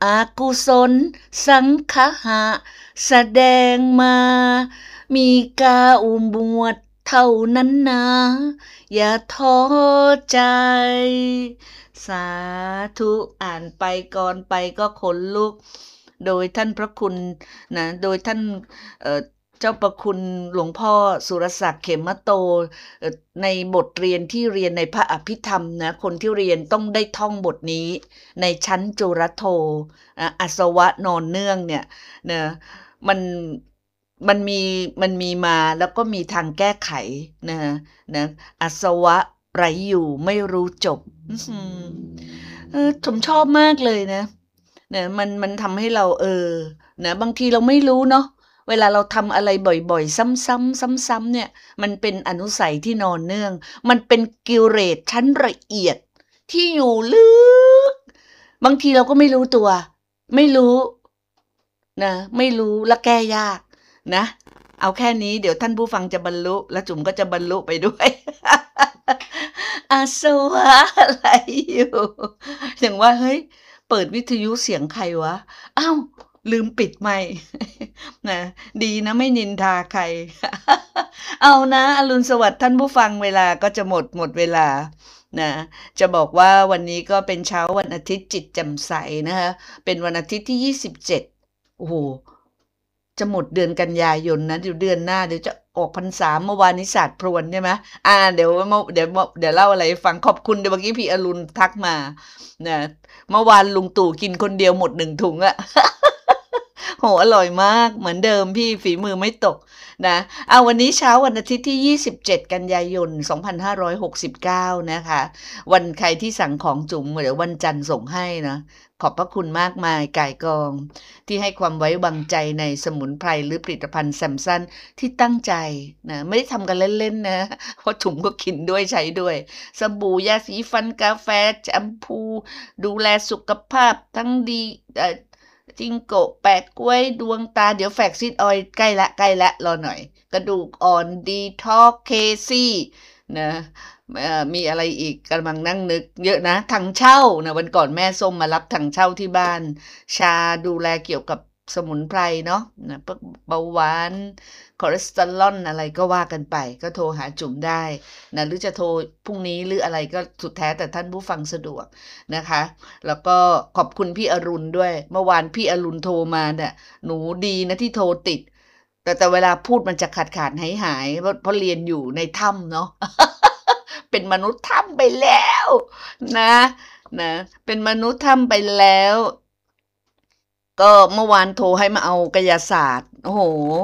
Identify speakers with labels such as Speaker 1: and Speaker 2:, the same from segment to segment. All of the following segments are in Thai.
Speaker 1: อกุศลสังคหะแสดงมามีกาอุบวชเท่านั้นนะอย่าท้อใจสาธุอ่านไปก่อนไปก็ขนลุกโดยท่านพระคุณนะโดยท่านเจ้าประคุณหลวงพ่อสุรศักดิ์เขมโตในบทเรียนที่เรียนในพระอภิธรรมนะคนที่เรียนต้องได้ท่องบทนี้ในชั้นจุรโทอาสวะนอนเนื่องเนี่ยนะมันมีมาแล้วก็มีทางแก้ไขนะอาสวะไรอยู่ไม่รู้จบผมชอบมากเลยนะมันทำให้เรานะบางทีเราไม่รู้เนาะเวลาเราทำอะไรบ่อยๆซ้ำๆเนี่ยมันเป็นอนุสัยที่นอนเนื่องมันเป็นกิเลสชั้นละเอียดที่อยู่ลึกบางทีเราก็ไม่รู้ตัวไม่รู้นะไม่รู้และแก้ยากนะเอาแค่นี้เดี๋ยวท่านผู้ฟังจะบรรลุและจุ๋มก็จะบรรลุไปด้วย อาสวะอะไรอยู่อย่างว่าเฮ้ยเปิดวิทยุเสียงใครวะอ้าวลืมปิดไมค์นะดีนะไม่นินทาใคร เอานะอรุณสวัสดิ์ท่านผู้ฟังเวลาก็จะหมดเวลานะจะบอกว่าวันนี้ก็เป็นเช้าวันอาทิตย์จิตแจ่มใสนะคะเป็นวันอาทิตย์ที่27โอ้โหจะหมดเดือนกันยายนนะเดี๋ยวเดือนหน้าเดี๋ยวจะออกพรรษาเมื่อวานนี้ศาสตร์พรวนใช่ไหมเดี๋ยวเล่าอะไรฟังขอบคุณเดี๋ยวเมื่อกี้พี่อรุณทักมานะเมื่อวานลุงตู่กินคนเดียวหมด1 ถุงอะ โหอร่อยมากเหมือนเดิมพี่ฝีมือไม่ตกนะวันนี้เช้าวันอาทิตย์ที่27กันยายน2569นะคะวันใครที่สั่งของจุ๋มเดี๋ยววันจันทร์ส่งให้นะขอบพระคุณมากมายก่ายกองที่ให้ความไว้วางใจในสมุนไพรหรือผลิตภัณฑ์แซมซันที่ตั้งใจนะไม่ได้ทำกันเล่นๆนะเพราะจุ๋มก็กินด้วยใช้ด้วยสบู่ยาสีฟันกาแฟแชมพูดูแลสุขภาพทั้งดีจิงโกะแปดกล้วยดวงตาเดี๋ยวแฟกซิดออยใกล้ละรอหน่อยกระดูกอ่อนดีท็อกเคซี่นะมีอะไรอีกกำลังนั่งนึกเยอะนะถังเช่านะวันก่อนแม่ส้มมารับถังเช่าที่บ้านชาดูแลเกี่ยวกับสมุนไพรเนาะนะพวกเบาหวานคอเลสเตอรอลอะไรก็ว่ากันไปก็โทรหาจุ๋มได้นะหรือจะโทรพรุ่งนี้หรืออะไรก็สุดแท้แต่ท่านผู้ฟังสะดวกนะคะแล้วก็ขอบคุณพี่อรุณด้วยเมื่อวานพี่อรุณโทรมาเนี่ยหนูดีนะที่โทรติดแต่เวลาพูดมันจะขาดหายเพราะเรียนอยู่ในถ้ำเนาะ เป็นมนุษย์ถ้ำไปแล้วนะเป็นมนุษย์ถ้ำไปแล้วก็เมื่อวานโทรให้มาเอากายศาสตร์โอ้โห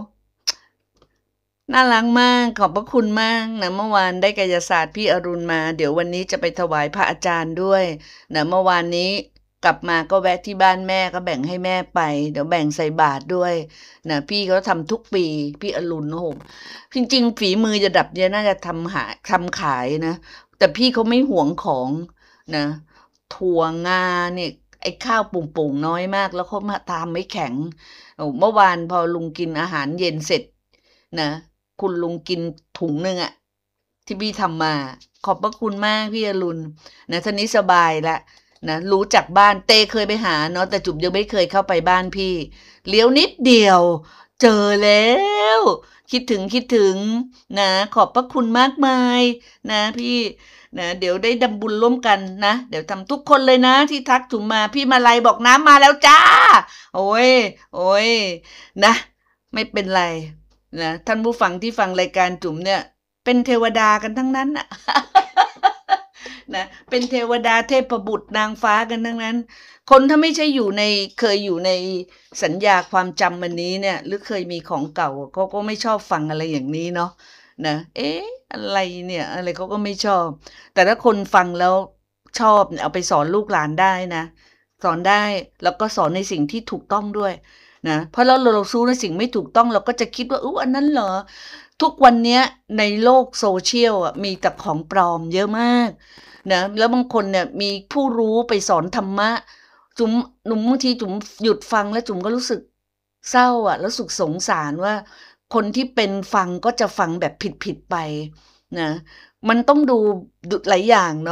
Speaker 1: น่ารักมากขอบพระคุณมากนะเมื่อวานได้กายศาสตร์พี่อรุณมาเดี๋ยววันนี้จะไปถวายพระอาจารย์ด้วยนะเมื่อวานนี้กลับมาก็แวะที่บ้านแม่ก็แบ่งให้แม่ไปเดี๋ยวแบ่งใส่บาตรด้วยนะพี่เขาทำทุกปีพี่อรุณโอ้โหจริงๆฝีมือระดับเนี้ยน่าจะทำขายนะแต่พี่เขาไม่หวงของนะถั่วงาเนี่ยไอ้ข้าวปุ่งๆน้อยมากแล้วเขามาตามไม่แข็งเมื่อวานพอลุงกินอาหารเย็นเสร็จนะคุณลุงกินถุงหนึ่งอะที่พี่ทำมาขอบพระคุณมากพี่อรุณนะท่านี้สบายละนะรู้จักบ้านเต้เคยไปหาเนาะแต่จุ๋มยังไม่เคยเข้าไปบ้านพี่เลี้ยวนิดเดียวเจอแล้วคิดถึงนะขอบพระคุณมากมายนะพี่นะเดี๋ยวได้ดำบุญร่วมกันนะเดี๋ยวทำทุกคนเลยนะที่ทักจุ๋มมาพี่มาลัยบอกน้ำมาแล้วจ้าโอ้ยนะไม่เป็นไรนะท่านผู้ฟังที่ฟังรายการจุ๋มเนี่ยเป็นเทวดากันทั้งนั้นน่ะ นะเป็นเทวดาเทพบุตรนางฟ้ากันทั้งนั้นคนถ้าไม่ใช่เคยอยู่ในสัญญาความจำวันนี้เนี่ยหรือเคยมีของเก่าเขาก็ไม่ชอบฟังอะไรอย่างนี้เนาะนะอะไรเนี่ยอะไรเขาก็ไม่ชอบแต่ถ้าคนฟังแล้วชอบเอาไปสอนลูกหลานได้นะสอนได้แล้วก็สอนในสิ่งที่ถูกต้องด้วยนะเพราะเราสู้ในสิ่งไม่ถูกต้องเราก็จะคิดว่าอันนั้นเหรอทุกวันนี้ในโลกโซเชียลมีแต่ของปลอมเยอะมากนะแล้วบางคนเนี่ยมีผู้รู้ไปสอนธรรมะบางทีจุ๋มหยุดฟังแล้วจุ๋มก็รู้สึกเศร้าแล้วรู้สึกสงสารว่าคนที่เป็นฟังก็จะฟังแบบผิดไปนะมันต้องดูหลายอย่างเนาะ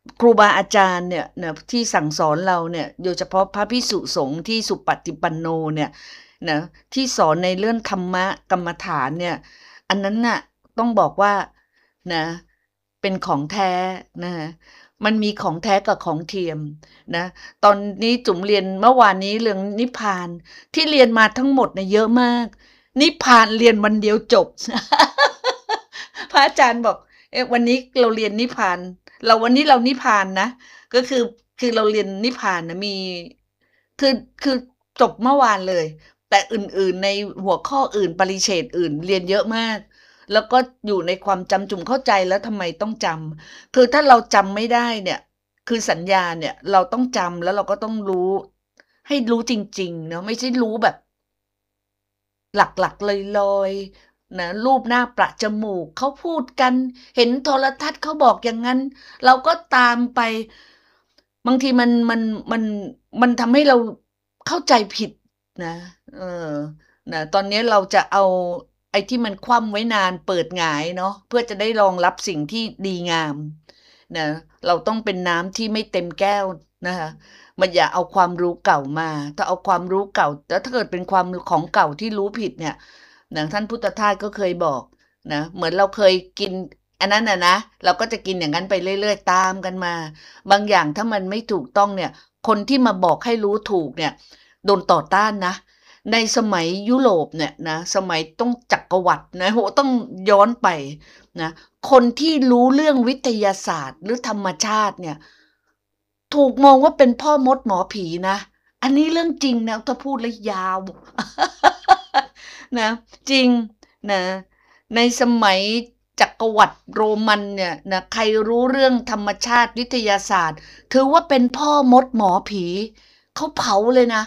Speaker 1: ครูบาอาจารย์เนี่ยนะที่สั่งสอนเราเนี่ยโดยเฉพาะพระภิกษุสงฆ์ที่สุปฏิปันโนเนี่ยนะที่สอนในเรื่องธรรมะกรรมฐานเนี่ยอันนั้นน่ะต้องบอกว่านะเป็นของแท้นะคะมันมีของแท้กับของเทียมนะตอนนี้จุ๋มเรียนเมื่อวานนี้เรื่องนิพพานที่เรียนมาทั้งหมดเนี่ยเยอะมากนิพพานเรียนวันเดียวจบ พระอาจารย์บอกวันนี้เราเรียนนิพพานวันนี้เรานิพพานนะก็คือเราเรียนนิพพานนะมีคือคือจบเมื่อวานเลยแต่อื่นๆในหัวข้ออื่นปริเฉดอื่นเรียนเยอะมากแล้วก็อยู่ในความจำจุ่มเข้าใจแล้วทำไมต้องจำคือถ้าเราจำไม่ได้เนี่ยคือสัญญาเนี่ยเราต้องจำแล้วเราก็ต้องรู้ให้รู้จริงๆเนาะไม่ใช่รู้แบบหลักๆลอยๆนะรูปหน้าประจมูกเขาพูดกันเห็นโทรทัศน์เขาบอกอย่างนั้นเราก็ตามไปบางทีมันมันทำให้เราเข้าใจผิดนะเออนะตอนนี้เราจะเอาไอ้ที่มันคว่ำไว้นานเปิดหงายเนาะเพื่อจะได้รองรับสิ่งที่ดีงามนะเราต้องเป็นน้ำที่ไม่เต็มแก้วนะคะมันอย่าเอาความรู้เก่ามาถ้าเอาความรู้เก่าแล้วถ้าเกิดเป็นความของเก่าที่รู้ผิดเนี่ยอย่างท่านพุทธทาสก็เคยบอกนะเหมือนเราเคยกินอันนั้นนะเราก็จะกินอย่างนั้นไปเรื่อยๆตามกันมาบางอย่างถ้ามันไม่ถูกต้องเนี่ยคนที่มาบอกให้รู้ถูกเนี่ยโดนต่อต้านนะในสมัยยุโรปเนี่ยนะสมัยต้องจักรวรรดินะโหต้องย้อนไปนะคนที่รู้เรื่องวิทยาศาสตร์หรือธรรมชาติเนี่ยถูกมองว่าเป็นพ่อมดหมอผีนะอันนี้เรื่องจริงนะถ้าพูดแล้วยาวนะจริงนะในสมัยจักรวรรดิโรมันเนี่ยนะใครรู้เรื่องธรรมชาติวิทยาศาสตร์ถือว่าเป็นพ่อมดหมอผีเขาเผาเลยนะ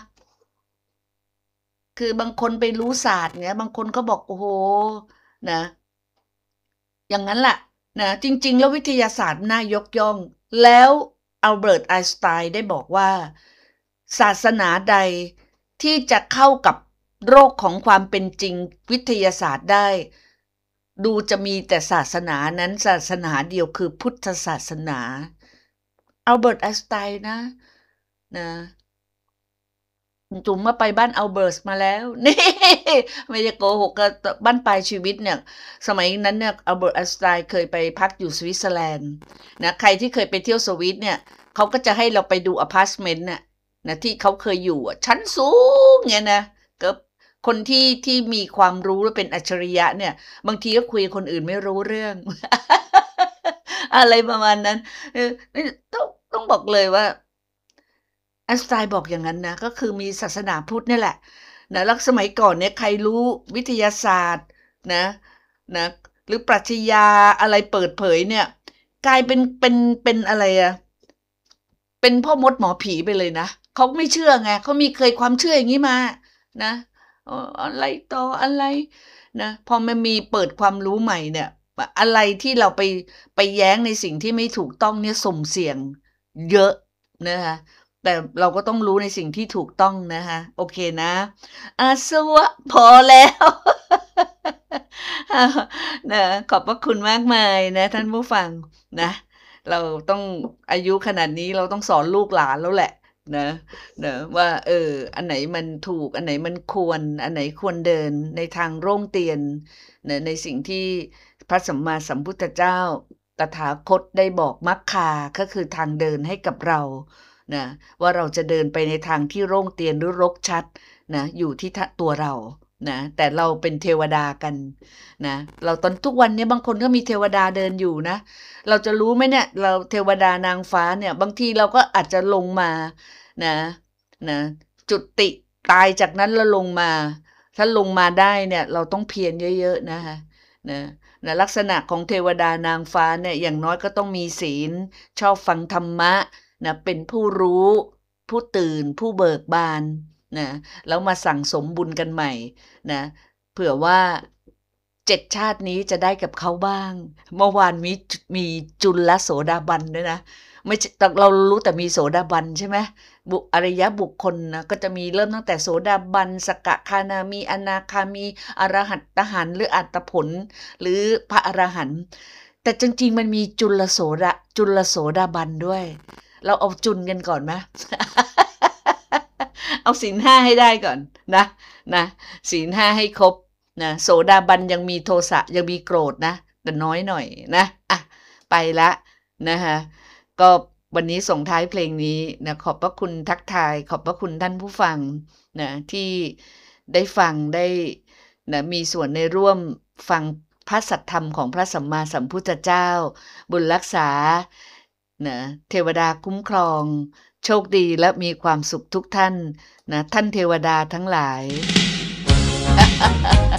Speaker 1: คือบางคนไปรู้ศาสตร์เนี่ยบางคนก็บอกโอ้โหนะอย่างนั้นแหละนะจริงๆแล้ววิทยาศาสตร์น่ายกย่องแล้วอัลเบิร์ตไอน์สไตน์ได้บอกว่าศาสนาใดที่จะเข้ากับโรคของความเป็นจริงวิทยาศาสตร์ได้ดูจะมีแต่ศาสนานั้นศาสนาเดียวคือพุทธศาสนาอัลเบิร์ตไอน์สไตน์นะจุ๋มมาไปบ้านอัลเบิร์ตมาแล้วนี่ไม่ได้โกหกก็บ้านปลายชีวิตเนี่ยสมัยนั้นเนี่ยอัลเบิร์ตไอน์สไตน์เคยไปพักอยู่สวิตเซอร์แลนด์นะใครที่เคยไปเที่ยวสวิตเนี่ยเขาก็จะให้เราไปดูอพาร์ตเมนต์น่ะนะที่เขาเคยอยู่ชั้นสูงเนี่ยนะก็คนที่มีความรู้และเป็นอัจฉริยะเนี่ยบางทีก็คุยกับคนอื่นไม่รู้เรื่องอะไรประมาณนั้นนี่ต้องบอกเลยว่า ไอน์สไตน์บอกอย่างนั้นนะก็คือมีศาสนาพุทธนี่แหละนะแล้วสมัยก่อนเนี่ยใครรู้วิทยาศาสตร์นะนะหรือปรัชญาอะไรเปิดเผยเนี่ยกลายเป็นอะไรอะเป็นพ่อมดหมอผีไปเลยนะเขาไม่เชื่อไงเขามีเคยความเชื่ออย่างนี้มานะอะไรต่ออะไรนะพอมันมีเปิดความรู้ใหม่เนี่ยอะไรที่เราไปแย้งในสิ่งที่ไม่ถูกต้องเนี่ยสุ่มเสี่ยงเยอะนะคะแต่เราก็ต้องรู้ในสิ่งที่ถูกต้องนะคะโอเคนะอาสวะพอแล้วนะขอบพระคุณมากมายนะท่านผู้ฟังนะเราต้องอายุขนาดนี้เราต้องสอนลูกหลานแล้วแหละนะว่าอันไหนมันถูกอันไหนมันควรอันไหนควรเดินในทางโร่งเตียนนะในสิ่งที่พระสัมมาสัมพุทธเจ้าตถาคตได้บอกมรรคาก็คือทางเดินให้กับเรานะว่าเราจะเดินไปในทางที่โร่งเตียนหรือรกชัดนะอยู่ที่ตัวเรานะแต่เราเป็นเทวดากันนะเราตอนทุกวันนี้บางคนก็มีเทวดาเดินอยู่นะเราจะรู้ไหมเนี่ยเราเทวดานางฟ้าเนี่ยบางทีเราก็อาจจะลงมานะนะจุติตายจากนั้นแล้วลงมาถ้าลงมาได้เนี่ยเราต้องเพียรเยอะๆนะคะนะลักษณะของเทวดานางฟ้าเนี่ยอย่างน้อยก็ต้องมีศีลชอบฟังธรรมะนะเป็นผู้รู้ผู้ตื่นผู้เบิกบานนะแล้วมาสั่งสมบุญกันใหม่นะเผื่อว่า7 ชาตินี้จะได้กับเขาบ้างเมื่อวานมีจุลโสดาบันด้วยนะไม่เรารู้แต่มีโสดาบันใช่ไหมอริยบุคคลนะก็จะมีเริ่มตั้งแต่โสดาบันสกคานามีอนาคามีอรหัตตหันต์หรืออัตตผลหรือพระอรหันต์แต่จริงๆมันมีจุลโสดาบันด้วย เราเอาจุลกันก่อนไหม เอาศีลห้าให้ได้ก่อนนะศีลห้าให้ครบนะโสดาบันยังมีโทสะยังมีโกรธนะแต่น้อยหน่อยนะอ่ะไปละนะคะก็วันนี้ส่งท้ายเพลงนี้นะขอบพระคุณทักทายขอบพระคุณท่านผู้ฟังนะที่ได้ฟังได้นะมีส่วนในร่วมฟังพระสัทธรรมของพระสัมมาสัมพุทธเจ้าบุญรักษานะเทวดาคุ้มครองโชคดีและมีความสุขทุกท่านนะท่านเทวดาทั้งหลาย